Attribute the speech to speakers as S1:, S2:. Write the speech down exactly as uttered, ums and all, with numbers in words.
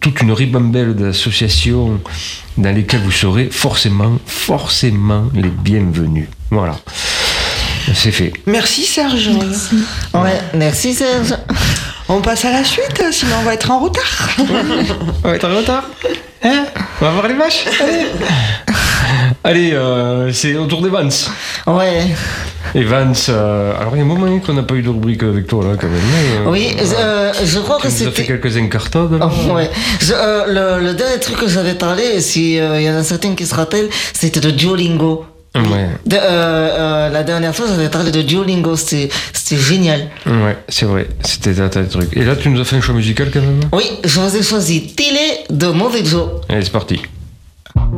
S1: toute une ribambelle d'associations dans lesquelles vous serez forcément, forcément les bienvenus. Voilà. C'est fait.
S2: Merci Serge.
S3: Merci.
S4: Ouais, merci Serge.
S2: On passe à la suite, sinon on va être en retard.
S1: On va être en retard. Hein? On va voir les vaches. Allez, Allez euh, c'est au tour des Vance.
S4: Ouais.
S1: Et Vance, euh, alors il y a un moment qu'on n'a pas eu de rubrique avec toi là quand même. Euh,
S4: Oui, euh, je crois
S1: tu
S4: que
S1: nous as fait
S4: c'était...
S1: quelques incartades là.
S4: Oh, ouais. Je, euh, le, le dernier truc que j'avais parlé, si euh, y en a certains qui se rappellent, c'était de Duolingo.
S1: Ouais.
S4: De, euh, euh, la dernière fois, j'avais parlé de Duolingo, c'était, c'était génial.
S1: Ouais, c'est vrai, c'était un tas de trucs. Et là, tu nous as fait un choix musical quand même.
S4: Oui, je vous ai choisi Télé de Mauvais Joe.
S1: Allez, c'est parti.